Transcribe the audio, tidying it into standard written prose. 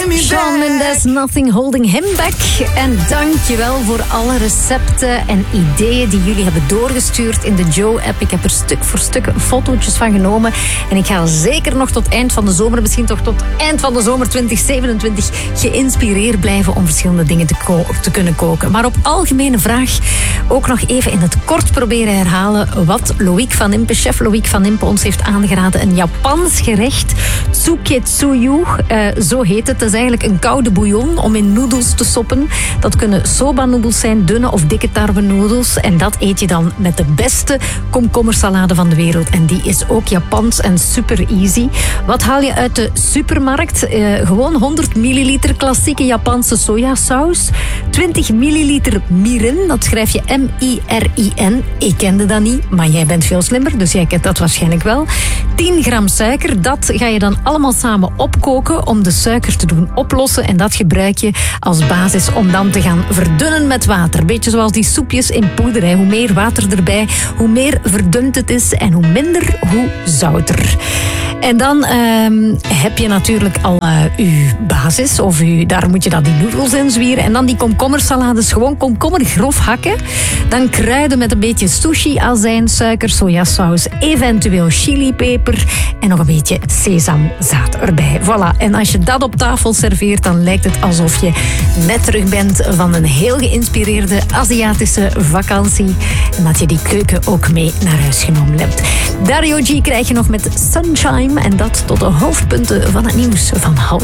Shawn Mendes, Nothing Holding Him Back. En dankjewel voor alle recepten en ideeën die jullie hebben doorgestuurd in de Joe-app. Ik heb er stuk voor stuk fotootjes van genomen. En ik ga zeker nog tot eind van de zomer, misschien toch tot eind van de zomer 2027, geïnspireerd blijven om verschillende dingen te kunnen koken. Maar op algemene vraag ook nog even in het kort proberen herhalen wat chef Loïc van Impe ons heeft aangeraden. Een Japans gerecht, tsuketsuyu, zo heet het. Dat is eigenlijk een koude bouillon om in noedels te soppen. Dat kunnen soba-noedels zijn, dunne of dikke tarwe-noedels. En dat eet je dan met de beste komkommersalade van de wereld. En die is ook Japans en super easy. Wat haal je uit de supermarkt? Gewoon 100 milliliter klassieke Japanse sojasaus. 20 milliliter mirin, dat schrijf je M-I-R-I-N. Ik kende dat niet, maar jij bent veel slimmer, dus jij kent dat waarschijnlijk wel. 10 gram suiker, dat ga je dan allemaal samen opkoken om de suiker te doen oplossen. En dat gebruik je als basis om dan te gaan verdunnen met water. Beetje zoals die soepjes in poeder. Hè. Hoe meer water erbij, hoe meer verdund het is. En hoe minder, hoe zouter. En dan heb je natuurlijk al uw basis. Of daar moet je dan die noedels in zwieren. En dan die komkommersalades. Gewoon komkommer grof hakken. Dan kruiden met een beetje sushi-azijn, suiker, sojasaus. Eventueel chilipeper. En nog een beetje sesamzaad erbij. Voilà. En als je dat op tafel serveert, dan lijkt het alsof je net terug bent van een heel geïnspireerde Aziatische vakantie. En dat je die keuken ook mee naar huis genomen hebt. Dario G krijg je nog met Sunshine. En dat tot de hoofdpunten van het nieuws van 12:30.